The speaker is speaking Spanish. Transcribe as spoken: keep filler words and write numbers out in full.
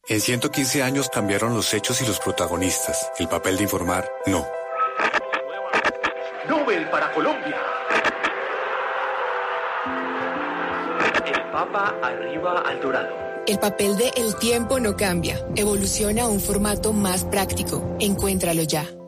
En ciento quince años cambiaron los hechos y los protagonistas. El papel de informar, no. Nobel para Colombia. El Papa arriba al Dorado. El papel de El Tiempo no cambia. Evoluciona a un formato más práctico. Encuéntralo ya.